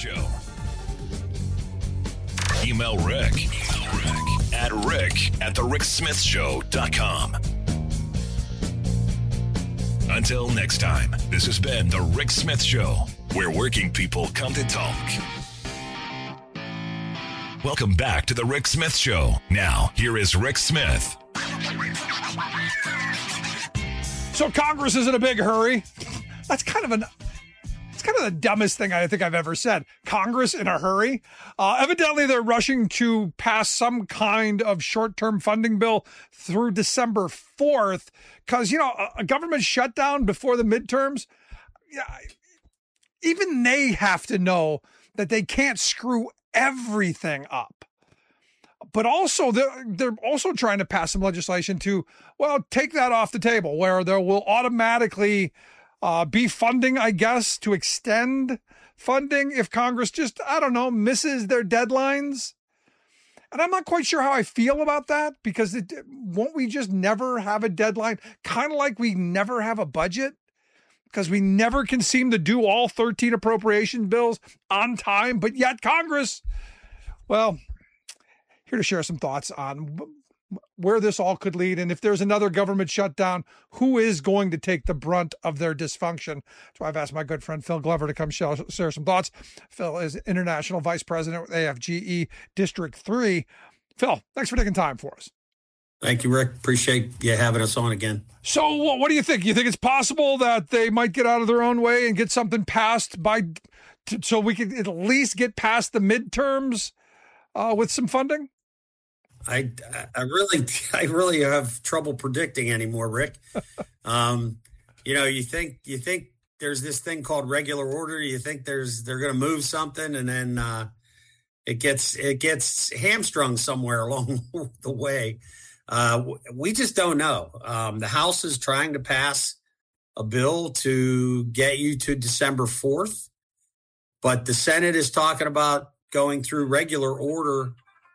Show. Email Rick at rick@thericksmithshow.com. Until next time, this has been The Rick Smith Show, where working people come to talk. Welcome back to The Rick Smith Show. Now, here is Rick Smith. So Congress is in a big hurry. That's kind of the dumbest thing I think I've ever said. Congress in a hurry. Evidently, they're rushing to pass some kind of short-term funding bill through December 4th because, a government shutdown before the midterms, even they have to know that they can't screw everything up. But also, they're also trying to pass some legislation to, take that off the table, where there will automatically be funding, I guess, to extend funding if Congress just, misses their deadlines. And I'm not quite sure how I feel about that, because won't we just never have a deadline? Kind of like we never have a budget, because we never can seem to do all 13 appropriation bills on time. But yet Congress, here to share some thoughts on where this all could lead. And if there's another government shutdown, who is going to take the brunt of their dysfunction? So I've asked my good friend Phil Glover to come share some thoughts. Phil is International Vice President with AFGE District 3. Phil, thanks for taking time for us. Thank you, Rick. Appreciate you having us on again. So what do you think? You think it's possible that they might get out of their own way and get something passed so we could at least get past the midterms with some funding? I really have trouble predicting anymore, Rick. You think there's this thing called regular order. You think they're going to move something, and then it gets hamstrung somewhere along the way. We just don't know. The House is trying to pass a bill to get you to December 4th, but the Senate is talking about going through regular order.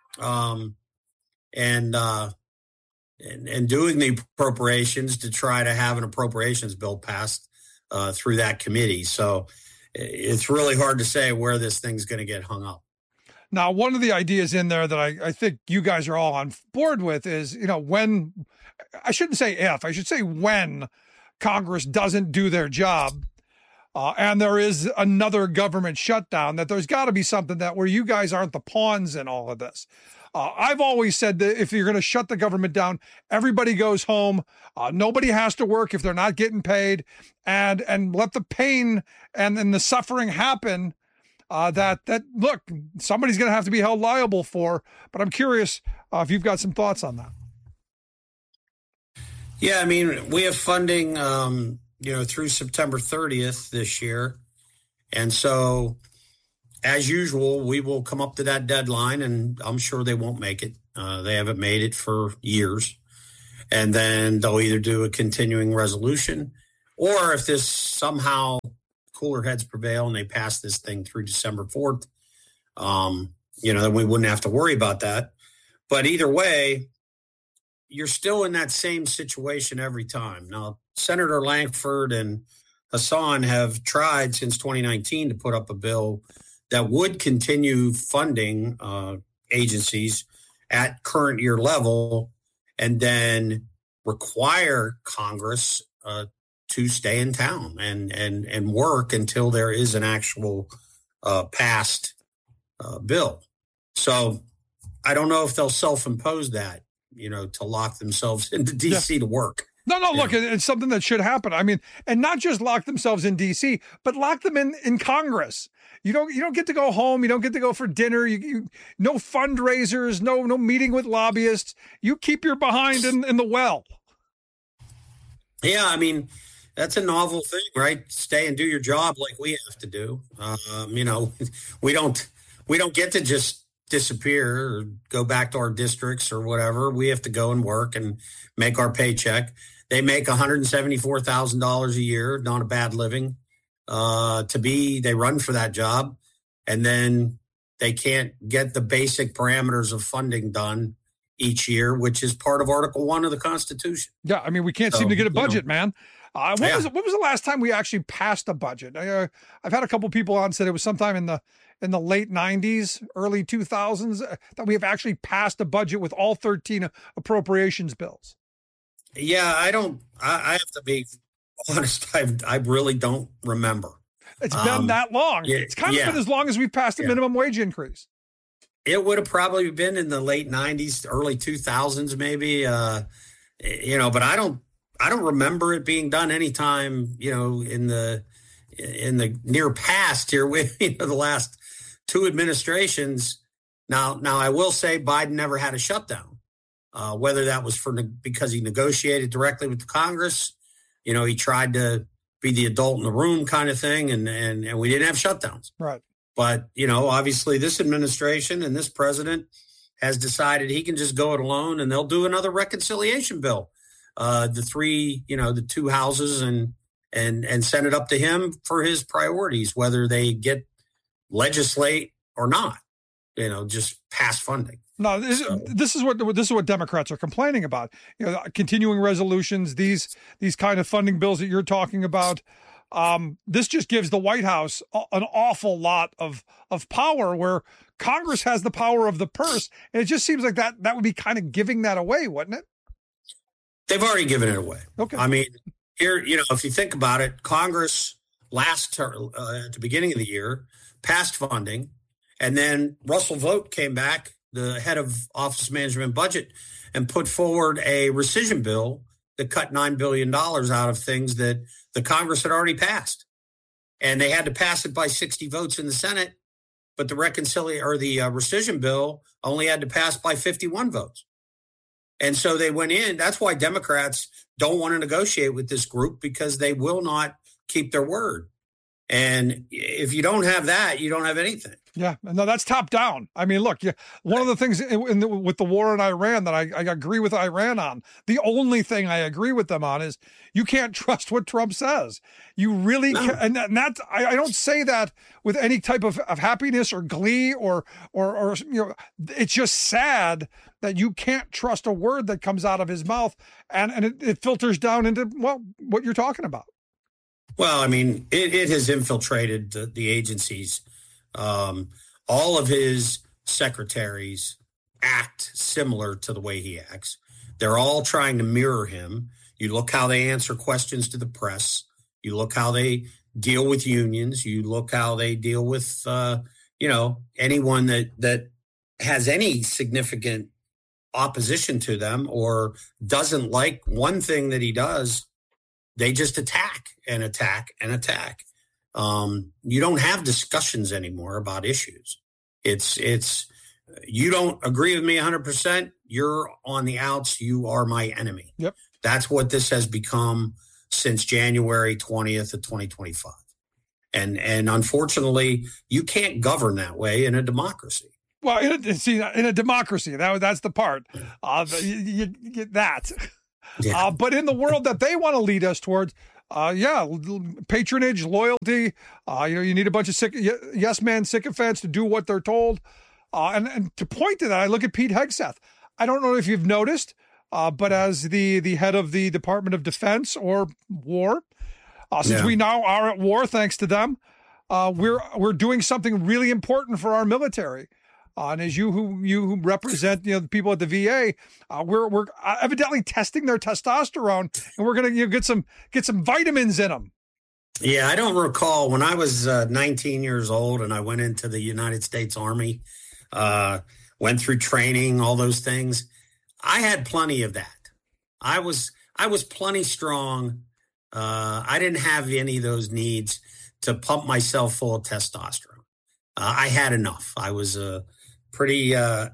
And doing the appropriations to try to have an appropriations bill passed through that committee. So it's really hard to say where this thing's going to get hung up. Now, one of the ideas in there that I think you guys are all on board with is, when, I shouldn't say if, I should say when Congress doesn't do their job, and there is another government shutdown, that there's got to be something where you guys aren't the pawns in all of this. I've always said that if you're going to shut the government down, everybody goes home. Nobody has to work if they're not getting paid, and let the pain and the suffering happen. That look, somebody's going to have to be held liable for. But I'm curious if you've got some thoughts on that. Yeah, I mean, we have funding, through September 30th this year, and so, as usual, we will come up to that deadline, and I'm sure they won't make it. They haven't made it for years. And then they'll either do a continuing resolution, or if this somehow cooler heads prevail and they pass this thing through December 4th, then we wouldn't have to worry about that. But either way, you're still in that same situation every time. Now, Senator Lankford and Hassan have tried since 2019 to put up a bill that would continue funding agencies at current year level, and then require Congress to stay in town and work until there is an actual passed bill. So I don't know if they'll self-impose that, to lock themselves into D.C. to work. No, look, it's something that should happen. I mean, and not just lock themselves in D.C., but lock them in Congress. You don't get to go home. You don't get to go for dinner. You no fundraisers, no meeting with lobbyists. You keep your behind in the well. Yeah, I mean, that's a novel thing, right? Stay and do your job like we have to do. We don't get to just disappear or go back to our districts or whatever. We have to go and work and make our paycheck. They make $174,000 a year, not a bad living. They run for that job, and then they can't get the basic parameters of funding done each year, which is part of Article 1 of the Constitution. Yeah, I mean, we can't seem to get a budget, man. When was the last time we actually passed a budget? I've had a couple people on said it was sometime in the late 90s, early 2000s that we have actually passed a budget with all 13 appropriations bills. Yeah, I have to be honest. I really don't remember. It's been that long. It's kind of been as long as we've passed a minimum wage increase. It would have probably been in the late 90s, early 2000s, maybe. But I don't remember it being done anytime, in the near past here with the last two administrations. Now I will say Biden never had a shutdown, whether that was because he negotiated directly with the Congress. He tried to be the adult in the room kind of thing, and we didn't have shutdowns. Right. But, obviously this administration and this president has decided he can just go it alone, and they'll do another reconciliation bill. The two houses and send it up to him for his priorities, whether they get legislate or not, just pass funding. No, this is what Democrats are complaining about. Continuing resolutions, these kind of funding bills that you're talking about. This just gives the White House an awful lot of power, where Congress has the power of the purse. And it just seems like that would be kind of giving that away, wouldn't it? They've already given it away. Okay. I mean, here, if you think about it, Congress at the beginning of the year passed funding, and then Russell Vought came back, the head of Office of Management and Budget, and put forward a rescission bill that cut $9 billion out of things that the Congress had already passed. And they had to pass it by 60 votes in the Senate, but the rescission bill only had to pass by 51 votes. And so they went in. That's why Democrats don't want to negotiate with this group, because they will not keep their word. And if you don't have that, you don't have anything. Yeah, no, that's top down. I mean, look, one of the things with the war in Iran that I agree with Iran on, the only thing I agree with them on is you can't trust what Trump says. You really can't. And that's, I don't say that with any type of happiness or glee or it's just sad that you can't trust a word that comes out of his mouth, and it filters down into, what you're talking about. Well, I mean, it has infiltrated the agencies. All of his secretaries act similar to the way he acts. They're all trying to mirror him. You look how they answer questions to the press. You look how they deal with unions. You look how they deal with, anyone that has any significant opposition to them or doesn't like one thing that he does. They just attack and attack and attack. You don't have discussions anymore about issues. It's you don't agree with me 100%. You're on the outs. You are my enemy. Yep. That's what this has become since January 20th of 2025. And unfortunately, you can't govern that way in a democracy. Well, in a democracy, that's the part. You get that. Yeah. But in the world that they want to lead us towards, patronage, loyalty, you need a bunch of yes man sycophants to do what they're told. And to point to that, I look at Pete Hegseth. I don't know if you've noticed, but as the head of the Department of Defense or War, since we now are at war, thanks to them, we're doing something really important for our military. And as you who represent the people at the VA, we're evidently testing their testosterone, and we're going to get some vitamins in them. Yeah, I don't recall when I was 19 years old and I went into the United States Army, went through training, all those things. I had plenty of that. I was plenty strong. I didn't have any of those needs to pump myself full of testosterone. I had enough. I was a pretty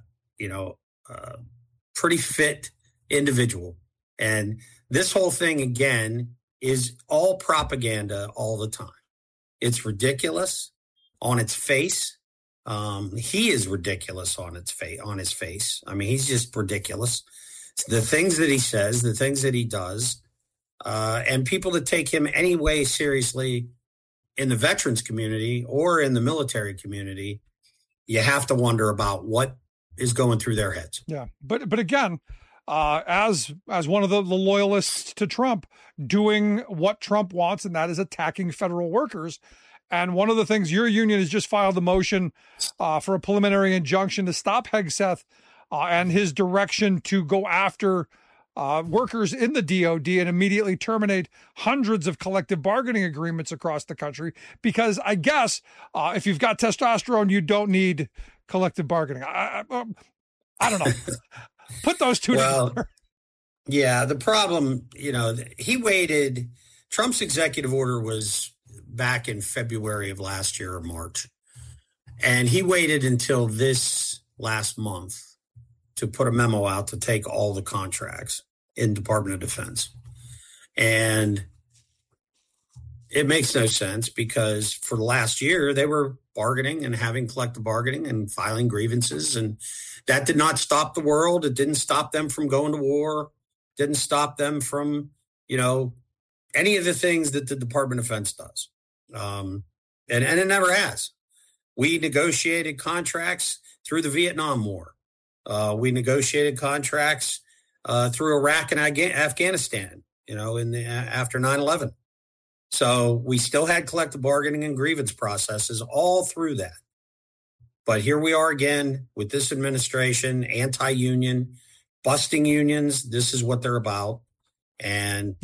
fit individual. And this whole thing, again, is all propaganda all the time. It's ridiculous on its face. He is ridiculous on his face. I mean, he's just ridiculous. The things that he says, the things that he does, and people that take him any way seriously in the veterans community or in the military community, you have to wonder about what is going through their heads. Yeah. But again, as one of the loyalists to Trump, doing what Trump wants, and that is attacking federal workers. And one of the things, your union has just filed a motion for a preliminary injunction to stop Hegseth and his direction to go after workers in the DOD and immediately terminate hundreds of collective bargaining agreements across the country. Because I guess if you've got testosterone, you don't need collective bargaining. I don't know. Put those two together. Yeah, the problem, he waited. Trump's executive order was back in February of last year or March. And he waited until this last month to put a memo out to take all the contracts in Department of Defense. And it makes no sense because for the last year, they were bargaining and having collective bargaining and filing grievances. And that did not stop the world. It didn't stop them from going to war. Didn't stop them from, any of the things that the Department of Defense does. And it never has. We negotiated contracts through the Vietnam War. We negotiated contracts through Iraq and Afghanistan, after 9/11. So we still had collective bargaining and grievance processes all through that. But here we are again with this administration, anti-union, busting unions. This is what they're about. And,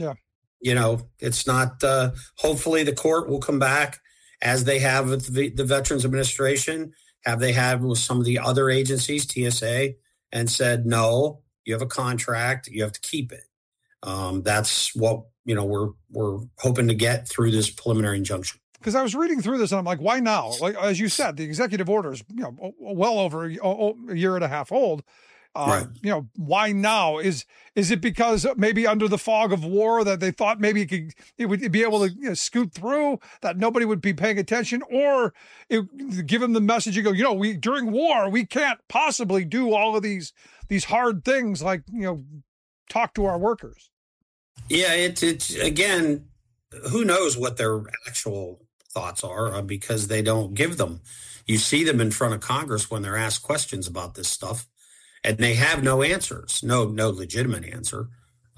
it's not, hopefully the court will come back as they have with the Veterans Administration, have they had with some of the other agencies, TSA, and said, no, you have a contract, you have to keep it. That's what, we're hoping to get through this preliminary injunction. Because I was reading through this and I'm like, why now? Like, as you said, the executive order is, well over a year and a half old. Right. Why now? Is it because maybe under the fog of war that they thought maybe it would be able to scoot through, that nobody would be paying attention, or give them the message you go, we during war we can't possibly do all of these hard things like talk to our workers. Yeah, it's again, who knows what their actual thoughts are because they don't give them. You see them in front of Congress when they're asked questions about this stuff. And they have no answers, no legitimate answer.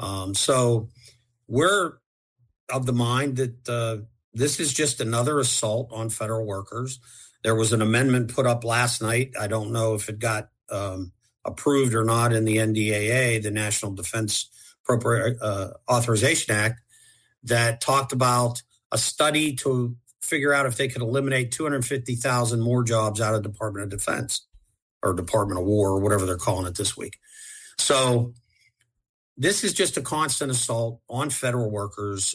So we're of the mind that this is just another assault on federal workers. There was an amendment put up last night. I don't know if it got approved or not in the NDAA, the National Defense Authorization Act, that talked about a study to figure out if they could eliminate 250,000 more jobs out of Department of Defense. Or Department of War, or whatever they're calling it this week. So this is just a constant assault on federal workers.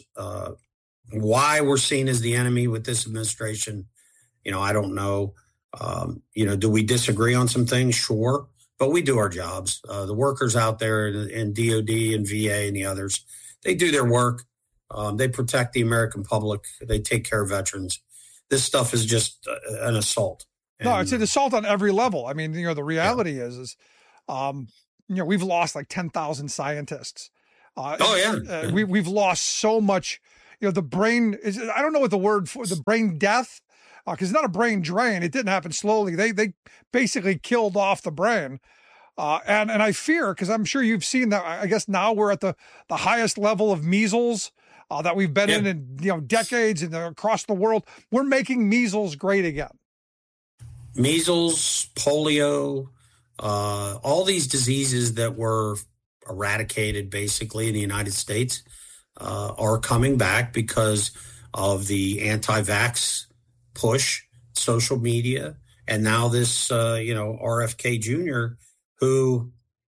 Why we're seen as the enemy with this administration, I don't know. Do we disagree on some things? Sure. But we do our jobs. The workers out there in DOD and VA and the others, they do their work. They protect the American public. They take care of veterans. This stuff is just an assault. No, it's an assault on every level. I mean, the reality is, we've lost like 10,000 scientists. We've lost so much. The brain is, I don't know what the word for the brain death, because it's not a brain drain. It didn't happen slowly. They basically killed off the brain. And I fear, because I'm sure you've seen that, I guess now we're at the highest level of measles that we've been in decades and across the world. We're making measles great again. Measles, polio, all these diseases that were eradicated basically in the United States are coming back because of the anti-vax push, social media, and now this, RFK Jr., who,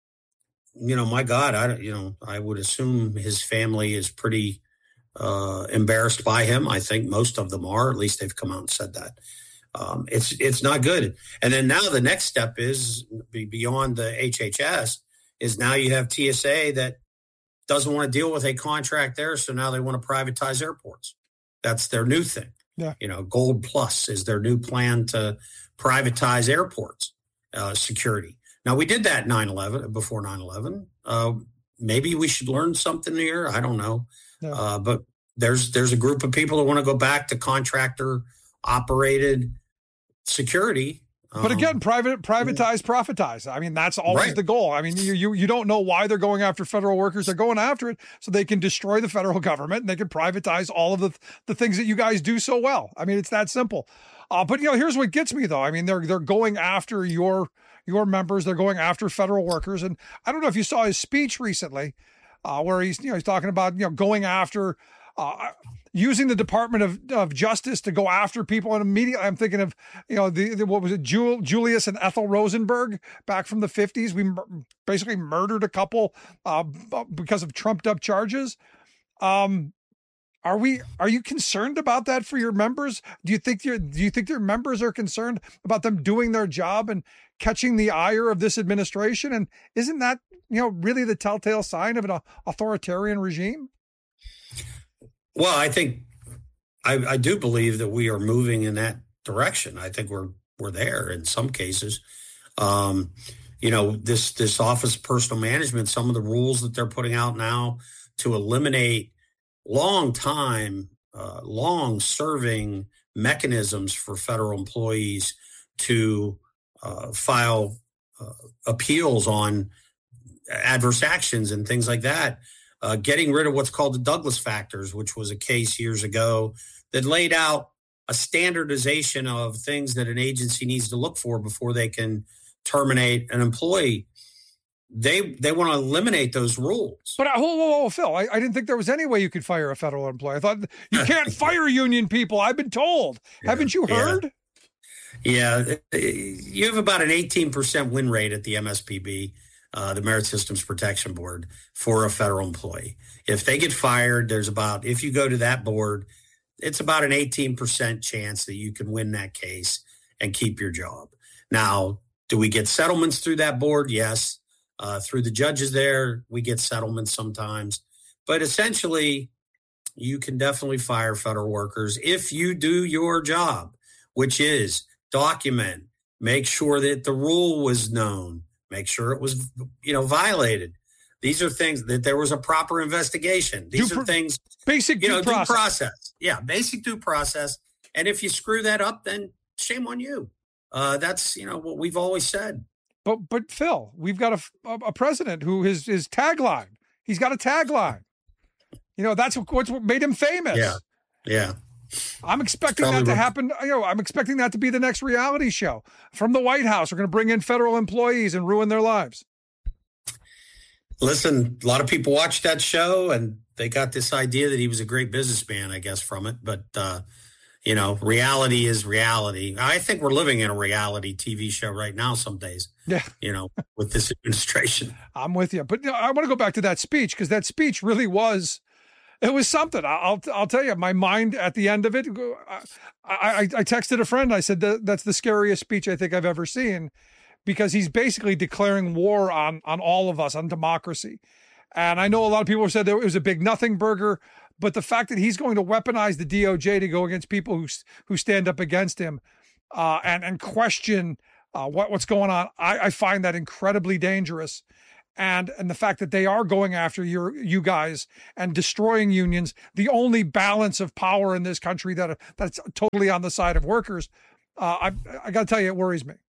my God, I would assume his family is pretty embarrassed by him. I think most of them are, at least they've come out and said that. It's not good. And then now the next step is beyond the HHS is now you have TSA that doesn't want to deal with a contract there. So now they want to privatize airports. That's their new thing. Yeah. Gold Plus is their new plan to privatize airports, security. Now we did that before 9/11. Maybe we should learn something here. I don't know. Yeah. But there's a group of people that want to go back to contractor operated security But again, privatize, profitize. I mean, that's always Right. the goal. I mean, you don't know why they're going after federal workers. They're going after it so they can destroy the federal government and they can privatize all of the things that you guys do so well. I mean, it's that simple. But here's what gets me though. I mean, they're going after your members. They're going after federal workers. And I don't know if you saw his speech recently, where he's talking about going after. Using the Department of Justice to go after people, and immediately I'm thinking of what was it, Julius and Ethel Rosenberg back from the 50s. We basically murdered a couple because of trumped up charges. Are you concerned about that for your members? Do you think your members are concerned about them doing their job and catching the ire of this administration? And isn't that really the telltale sign of an authoritarian regime? Well, I think I do believe that we are moving in that direction. I think we're there in some cases. This Office of Personnel Management, some of the rules that they're putting out now to eliminate long-serving mechanisms for federal employees to file appeals on adverse actions and things like that. Getting rid of what's called the Douglas factors, which was a case years ago that laid out a standardization of things that an agency needs to look for before they can terminate an employee. They want to eliminate those rules. But whoa, Phil, I didn't think there was any way you could fire a federal employee. I thought you can't fire union people. I've been told. Yeah, haven't you heard? Yeah. You have about an 18% win rate at the MSPB. The Merit Systems Protection Board, for a federal employee. If they get fired, if you go to that board, it's about an 18% chance that you can win that case and keep your job. Now, do we get settlements through that board? Yes. Through the judges there, we get settlements sometimes. But essentially, you can definitely fire federal workers if you do your job, which is document, make sure that the rule was known, make sure it was, violated. These are things that there was a proper investigation. These are things, basic due process. Yeah, basic due process. And if you screw that up, then shame on you. That's what we've always said. But Phil, we've got a president who his tagline. He's got a tagline. That's what's made him famous. Yeah. I'm expecting that to happen. I'm expecting that to be the next reality show from the White House. We're going to bring in federal employees and ruin their lives. Listen, a lot of people watched that show and they got this idea that he was a great businessman, I guess, from it. But, reality is reality. I think we're living in a reality TV show right now some days. Yeah. With this administration. I'm with you. But I want to go back to that speech because that speech really was. It was something. I'll tell you, my mind at the end of it, I texted a friend. I said, that's the scariest speech I think I've ever seen, because he's basically declaring war on all of us, on democracy. And I know a lot of people have said that it was a big nothing burger, but the fact that he's going to weaponize the DOJ to go against people who stand up against him and question what's going on, I find that incredibly dangerous. And the fact that they are going after you guys and destroying unions, the only balance of power in this country that's totally on the side of workers, I got to tell you, it worries me.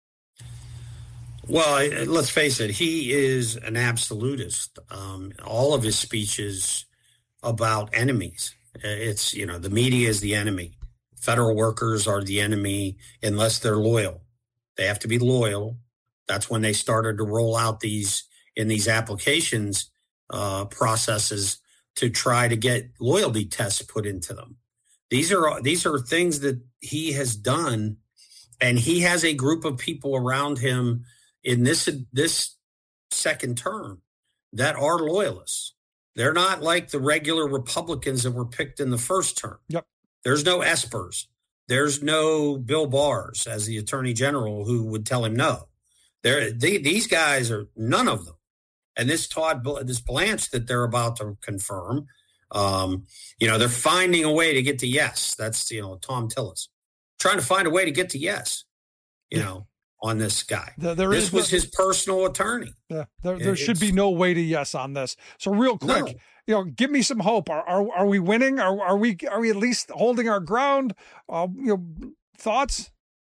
Well, let's face it, he is an absolutist. All of his speeches about enemies. It's, the media is the enemy. Federal workers are the enemy unless they're loyal. They have to be loyal. That's when they started to roll out these applications processes to try to get loyalty tests put into them. These are things that he has done, and he has a group of people around him in this second term that are loyalists. They're not like the regular Republicans that were picked in the first term. Yep. There's no Espers. There's no Bill Barrs as the Attorney General who would tell him no. These guys are none of them. And this Blanche that they're about to confirm, they're finding a way to get to yes. That's, Tom Tillis trying to find a way to get to yes, on this guy. This was his personal attorney. Yeah, there should be no way to yes on this. So real quick, give me some hope. Are we winning? Are we at least holding our ground? Thoughts?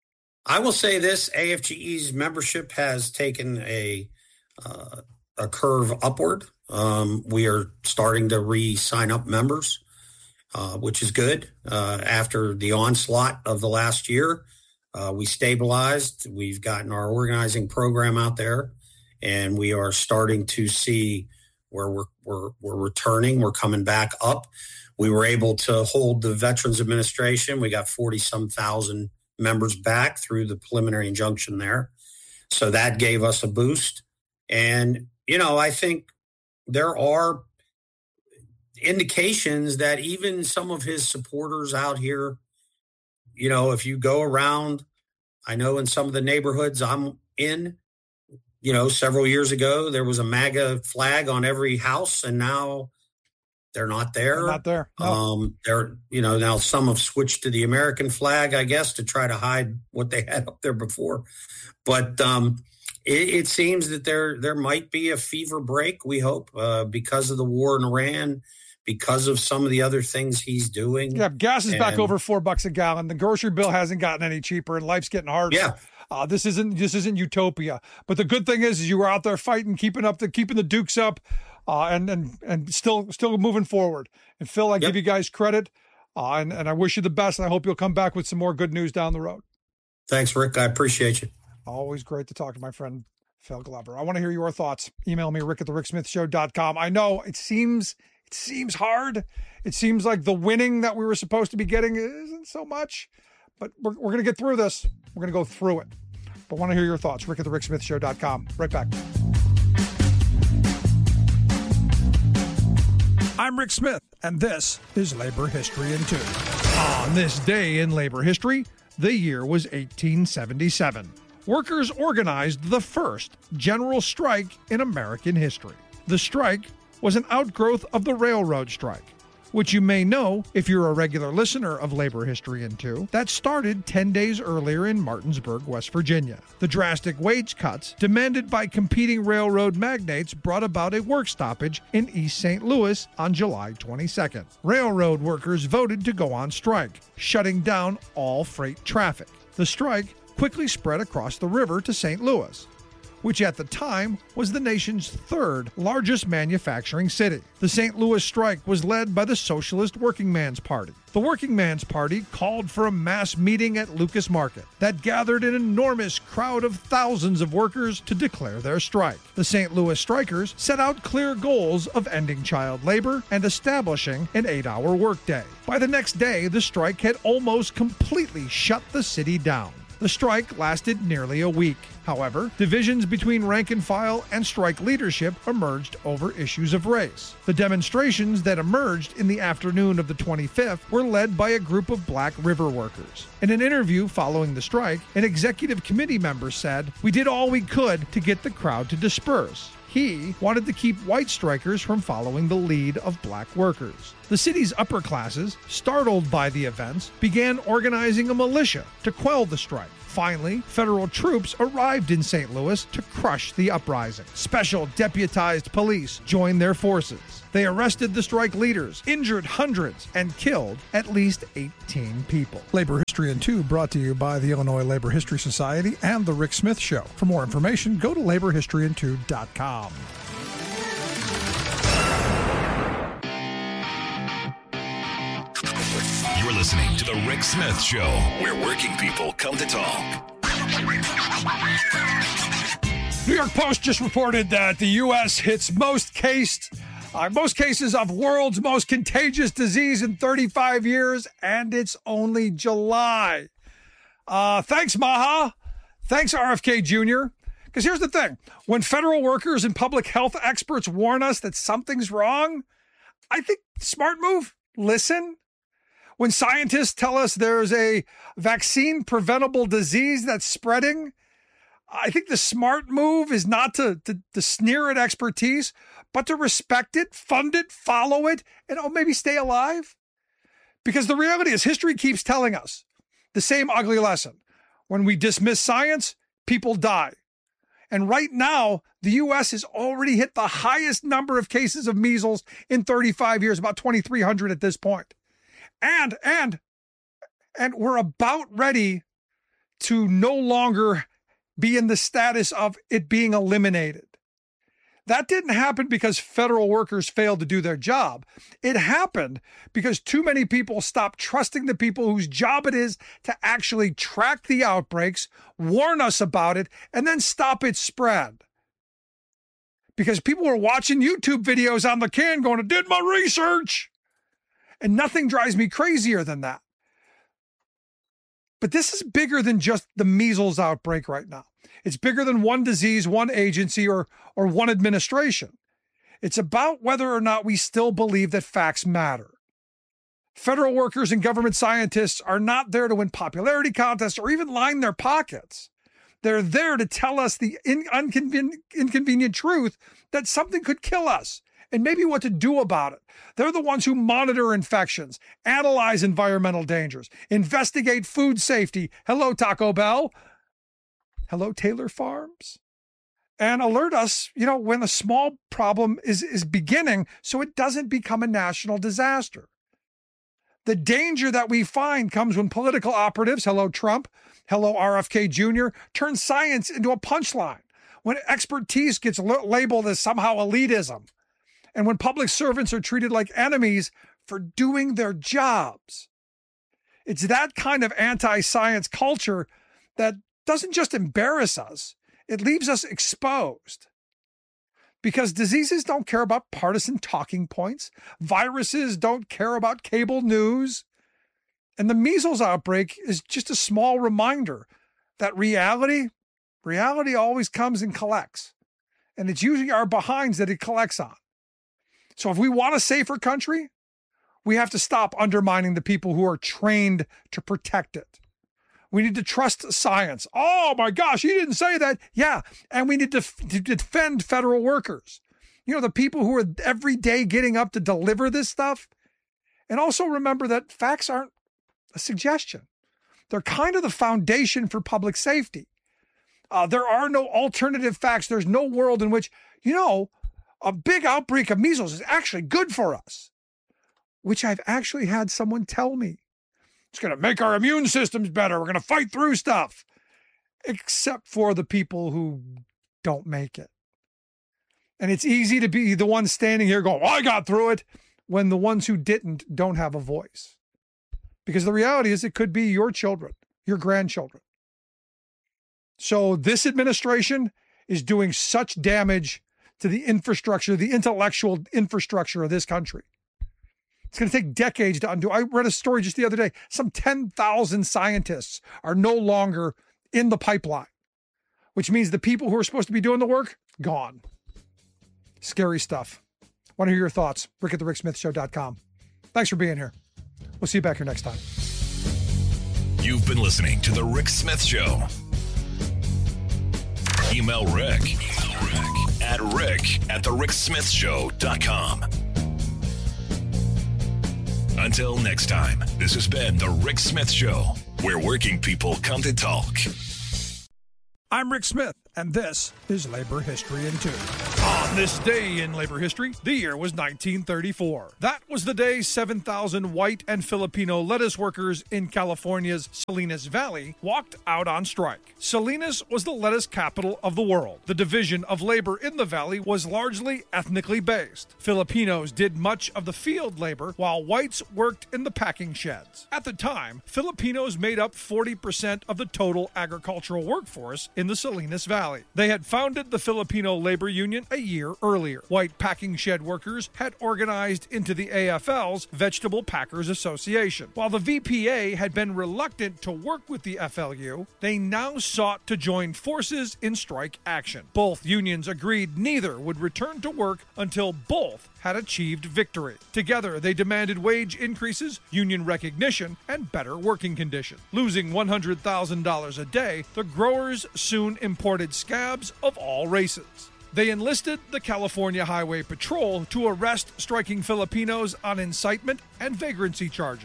I will say this: AFGE's membership has taken a curve upward. We are starting to re-sign up members, which is good. After the onslaught of the last year, we stabilized. We've gotten our organizing program out there, and we are starting to see where we're returning. We're coming back up. We were able to hold the Veterans Administration. We got 40-some thousand members back through the preliminary injunction there. So that gave us a boost. And, I think there are indications that even some of his supporters out here, if you go around, I know in some of the neighborhoods I'm in, several years ago, there was a MAGA flag on every house, and now they're not there. They're not there. No. They're, now some have switched to the American flag, I guess, to try to hide what they had up there before. But it seems that there might be a fever break, we hope, because of the war in Iran, because of some of the other things he's doing. Yeah, gas is back over $4 a gallon. The grocery bill hasn't gotten any cheaper, and life's getting harder. Yeah. This isn't utopia. But the good thing is you were out there fighting, keeping the Dukes up, and still moving forward. And Phil, I give you guys credit, and I wish you the best. And I hope you'll come back with some more good news down the road. Thanks, Rick. I appreciate you. Always great to talk to my friend Phil Glover. I want to hear your thoughts. Email me, rick@thericksmithshow.com. I know it seems hard. It seems like the winning that we were supposed to be getting isn't so much, but we're going to get through this. We're going to go through it. But I want to hear your thoughts. rick@thericksmithshow.com. Right back. I'm Rick Smith, and this is Labor History in 2. On this day in labor history, the year was 1877. Workers organized the first general strike in American history. The strike was an outgrowth of the railroad strike, which you may know if you're a regular listener of Labor History in 2, that started 10 days earlier in Martinsburg, West Virginia. The drastic wage cuts demanded by competing railroad magnates brought about a work stoppage in East St. Louis on July 22nd. Railroad workers voted to go on strike, shutting down all freight traffic. The strike quickly spread across the river to St. Louis, which at the time was the nation's third largest manufacturing city. The St. Louis strike was led by the Socialist Working Man's Party. The Working Man's Party called for a mass meeting at Lucas Market that gathered an enormous crowd of thousands of workers to declare their strike. The St. Louis strikers set out clear goals of ending child labor and establishing an 8-hour workday. By the next day, the strike had almost completely shut the city down. The strike lasted nearly a week. However, divisions between rank and file and strike leadership emerged over issues of race. The demonstrations that emerged in the afternoon of the 25th were led by a group of black river workers. In an interview following the strike, an executive committee member said, "We did all we could to get the crowd to disperse." He wanted to keep white strikers from following the lead of black workers. The city's upper classes, startled by the events, began organizing a militia to quell the strike. Finally, federal troops arrived in St. Louis to crush the uprising. Special deputized police joined their forces. They arrested the strike leaders, injured hundreds, and killed at least 18 people. Labor History in 2 brought to you by the Illinois Labor History Society and The Rick Smith Show. For more information, go to laborhistoryin2.com. You're listening to The Rick Smith Show, where working people come to talk. New York Post just reported that the U.S. hits most cases of world's most contagious disease in 35 years, and it's only July. Thanks, Maha. Thanks, RFK Jr. Because here's the thing. When federal workers and public health experts warn us that something's wrong, I think smart move, listen. When scientists tell us there's a vaccine-preventable disease that's spreading, I think the smart move is not to sneer at expertise, but to respect it, fund it, follow it, and maybe stay alive. Because the reality is history keeps telling us the same ugly lesson. When we dismiss science, people die. And right now, the U.S. has already hit the highest number of cases of measles in 35 years, about 2,300 at this point. And we're about ready to no longer be in the status of it being eliminated. That didn't happen because federal workers failed to do their job. It happened because too many people stopped trusting the people whose job it is to actually track the outbreaks, warn us about it, and then stop its spread. Because people were watching YouTube videos on the can going, I did my research. And nothing drives me crazier than that. But this is bigger than just the measles outbreak right now. It's bigger than one disease, one agency, or one administration. It's about whether or not we still believe that facts matter. Federal workers and government scientists are not there to win popularity contests or even line their pockets. They're there to tell us the inconvenient truth that something could kill us and maybe what to do about it. They're the ones who monitor infections, analyze environmental dangers, investigate food safety. Hello, Taco Bell. Hello, Taylor Farms. And alert us, when a small problem is beginning so it doesn't become a national disaster. The danger that we find comes when political operatives, hello, Trump, hello, RFK Jr., turn science into a punchline, when expertise gets labeled as somehow elitism, and when public servants are treated like enemies for doing their jobs. It's that kind of anti-science culture that doesn't just embarrass us, it leaves us exposed. Because diseases don't care about partisan talking points. Viruses don't care about cable news. And the measles outbreak is just a small reminder that reality always comes and collects. And it's usually our behinds that it collects on. So if we want a safer country, we have to stop undermining the people who are trained to protect it. We need to trust science. Oh my gosh, he didn't say that. Yeah, and we need to defend federal workers. The people who are every day getting up to deliver this stuff. And also remember that facts aren't a suggestion. They're kind of the foundation for public safety. There are no alternative facts. There's no world in which, a big outbreak of measles is actually good for us, which I've actually had someone tell me. It's going to make our immune systems better. We're going to fight through stuff, except for the people who don't make it. And it's easy to be the one standing here going, I got through it, when the ones who didn't don't have a voice. Because the reality is it could be your children, your grandchildren. So this administration is doing such damage to the infrastructure, the intellectual infrastructure of this country. It's going to take decades to undo. I read a story just the other day. Some 10,000 scientists are no longer in the pipeline, which means the people who are supposed to be doing the work, gone. Scary stuff. Want to hear your thoughts? Rick@thericksmithshow.com. Thanks for being here. We'll see you back here next time. You've been listening to The Rick Smith Show. Email Rick at rick@thericksmithshow.com. Until next time, this has been The Rick Smith Show, where working people come to talk. I'm Rick Smith, and this is Labor History in 2. On this day in labor history, the year was 1934. That was the day 7,000 white and Filipino lettuce workers in California's Salinas Valley walked out on strike. Salinas was the lettuce capital of the world. The division of labor in the valley was largely ethnically based. Filipinos did much of the field labor, while whites worked in the packing sheds. At the time, Filipinos made up 40% of the total agricultural workforce in the Salinas Valley. They had founded the Filipino Labor Union a year earlier. White packing shed workers had organized into the AFL's Vegetable Packers Association. While the VPA had been reluctant to work with the FLU, they now sought to join forces in strike action. Both unions agreed neither would return to work until both had achieved victory. Together, they demanded wage increases, union recognition, and better working conditions. Losing $100,000 a day, the growers soon imported scabs of all races. They enlisted the California Highway Patrol to arrest striking Filipinos on incitement and vagrancy charges.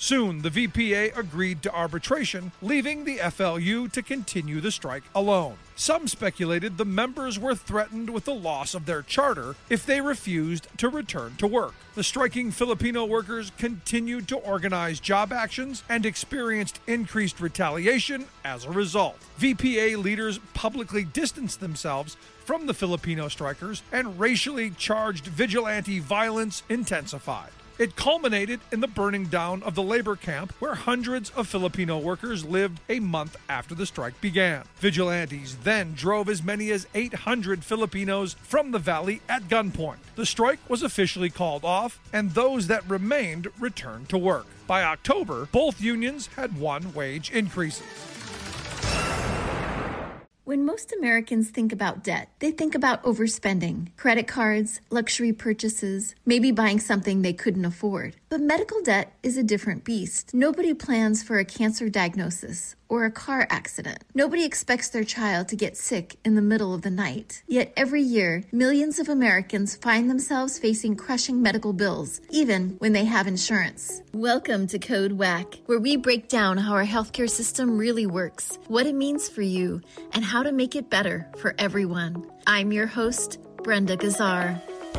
Soon, the VPA agreed to arbitration, leaving the FLU to continue the strike alone. Some speculated the members were threatened with the loss of their charter if they refused to return to work. The striking Filipino workers continued to organize job actions and experienced increased retaliation as a result. VPA leaders publicly distanced themselves from the Filipino strikers, and racially charged vigilante violence intensified. It culminated in the burning down of the labor camp where hundreds of Filipino workers lived a month after the strike began. Vigilantes then drove as many as 800 Filipinos from the valley at gunpoint. The strike was officially called off, and those that remained returned to work. By October, both unions had won wage increases. When most Americans think about debt, they think about overspending, credit cards, luxury purchases, maybe buying something they couldn't afford. But medical debt is a different beast. Nobody plans for a cancer diagnosis or a car accident. Nobody expects their child to get sick in the middle of the night. Yet every year, millions of Americans find themselves facing crushing medical bills, even when they have insurance. Welcome to Code WAC, where we break down how our healthcare system really works, what it means for you, and how to make it better for everyone. I'm your host, Brenda Gazzar.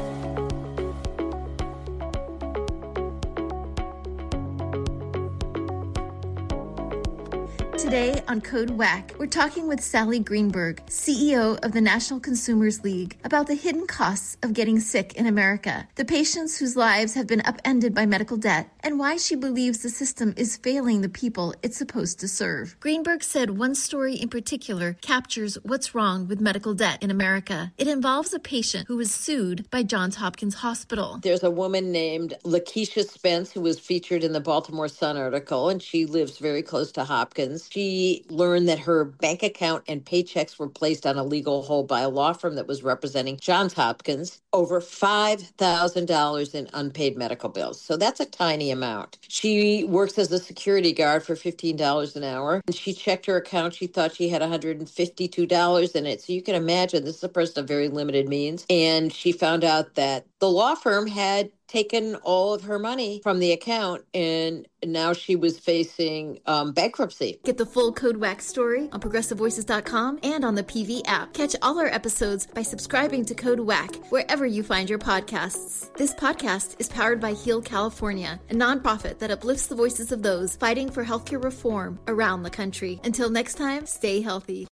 Today on Code WAC, we're talking with Sally Greenberg, CEO of the National Consumers League, about the hidden costs of getting sick in America, the patients whose lives have been upended by medical debt, and why she believes the system is failing the people it's supposed to serve. Greenberg said one story in particular captures what's wrong with medical debt in America. It involves a patient who was sued by Johns Hopkins Hospital. There's a woman named Lakeisha Spence who was featured in the Baltimore Sun article, and she lives very close to Hopkins. She learned that her bank account and paychecks were placed on a legal hold by a law firm that was representing Johns Hopkins, over $5,000 in unpaid medical bills. So that's a tiny amount. She works as a security guard for $15 an hour. And she checked her account. She thought she had $152 in it. So you can imagine this is a person of very limited means. And she found out that the law firm had taken all of her money from the account, and now she was facing bankruptcy. Get the full Code WAC story on ProgressiveVoices.com and on the PV app. Catch all our episodes by subscribing to Code WAC wherever you find your podcasts. This podcast is powered by Heal California, a nonprofit that uplifts the voices of those fighting for healthcare reform around the country. Until next time, stay healthy.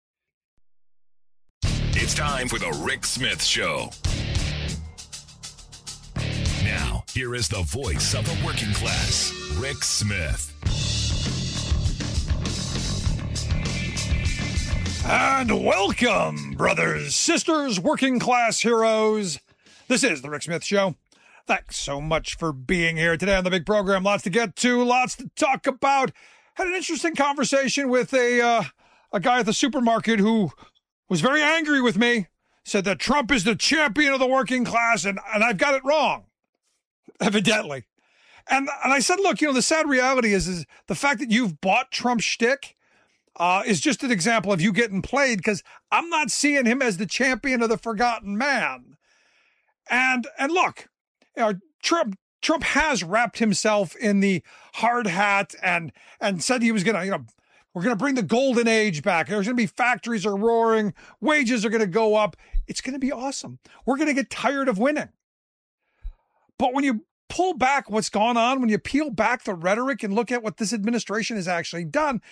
It's time for the Rick Smith Show. Now, here is the voice of the working class, Rick Smith. And welcome, brothers, sisters, working class heroes. This is the Rick Smith Show. Thanks so much for being here today on the big program. Lots to get to, lots to talk about. Had an interesting conversation with a guy at the supermarket who was very angry with me. Said that Trump is the champion of the working class, and I've got it wrong. Evidently. And I said, look, the sad reality is the fact that you've bought Trump's shtick is just an example of you getting played, because I'm not seeing him as the champion of the forgotten man. And look, Trump has wrapped himself in the hard hat and said he was going to, we're going to bring the golden age back. There's going to be factories are roaring. Wages are going to go up. It's going to be awesome. We're going to get tired of winning. But when you pull back what's gone on, when you peel back the rhetoric and look at what this administration has actually done,